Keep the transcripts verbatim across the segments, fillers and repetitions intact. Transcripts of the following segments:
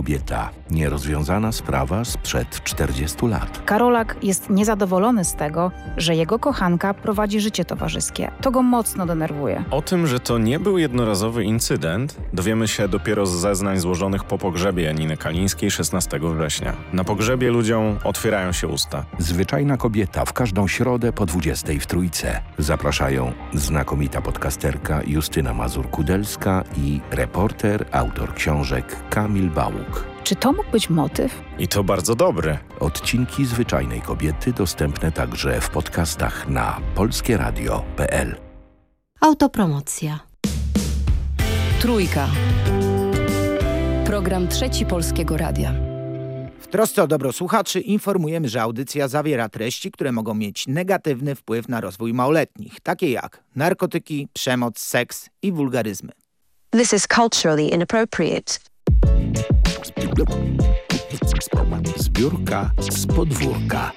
kobieta. Nierozwiązana sprawa sprzed czterdziestu lat. Karolak jest niezadowolony z tego, że jego kochanka prowadzi życie towarzyskie. To go mocno denerwuje. O tym, że to nie był jednorazowy incydent, dowiemy się dopiero z zeznań złożonych po pogrzebie Janiny Kalińskiej szesnastego września. Na pogrzebie ludziom otwierają się usta. Zwyczajna kobieta w każdą środę po dwudziestej w Trójce. Zapraszają znakomita podcasterka Justyna Mazur-Kudelska i reporter, autor książek Kamil Bałuk. Czy to mógł być motyw? I to bardzo dobry. Odcinki Zwyczajnej Kobiety dostępne także w podcastach na polskie radio kropka p l. Autopromocja. Trójka. Program Trzeci Polskiego Radia. W trosce o dobro słuchaczy informujemy, że audycja zawiera treści, które mogą mieć negatywny wpływ na rozwój małoletnich, takie jak narkotyki, przemoc, seks i wulgaryzmy. This is culturally inappropriate. Zbiórka z podwórka.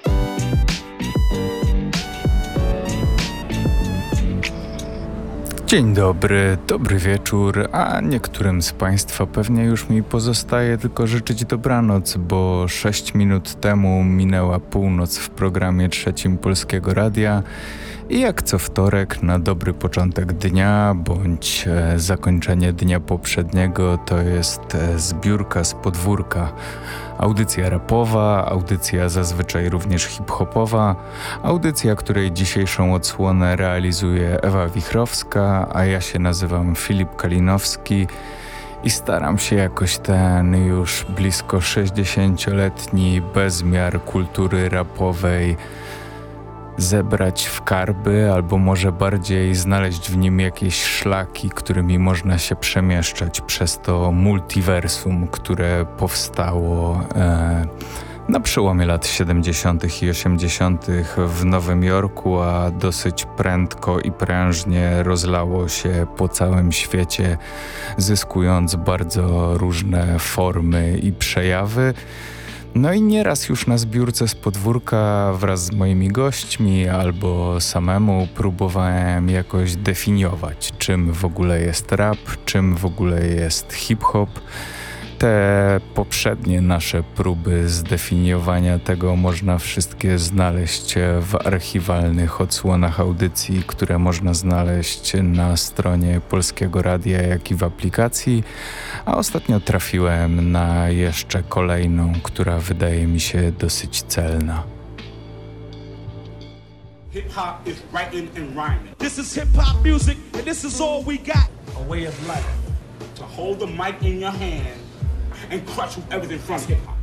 Dzień dobry, dobry wieczór, a niektórym z Państwa pewnie już mi pozostaje tylko życzyć dobranoc, bo sześć minut temu minęła północ w programie Trzecim Polskiego Radia i jak co wtorek na dobry początek dnia bądź e, zakończenie dnia poprzedniego to jest e, zbiórka z podwórka. Audycja rapowa, audycja zazwyczaj również hip-hopowa, audycja, której dzisiejszą odsłonę realizuje Ewa Wichrowska, a ja się nazywam Filip Kalinowski i staram się jakoś ten już blisko sześćdziesięcioletni bezmiar kultury rapowej zebrać w karby, albo może bardziej znaleźć w nim jakieś szlaki, którymi można się przemieszczać przez to multiversum, które powstało e, na przełomie lat siedemdziesiątych i osiemdziesiątych w Nowym Jorku, a dosyć prędko i prężnie rozlało się po całym świecie, zyskując bardzo różne formy i przejawy. No i nieraz już na zbiórce z podwórka wraz z moimi gośćmi albo samemu próbowałem jakoś definiować, czym w ogóle jest rap, czym w ogóle jest hip-hop. Te poprzednie nasze próby zdefiniowania tego można wszystkie znaleźć w archiwalnych odsłonach audycji, które można znaleźć na stronie Polskiego Radia, jak i w aplikacji, a ostatnio trafiłem na jeszcze kolejną, która wydaje mi się dosyć celna. Hip-hop is writing and rhyming. This is hip-hop music and this is all we got. A way of life. To hold the mic in your hand and crush whoever's in front of hip-hop.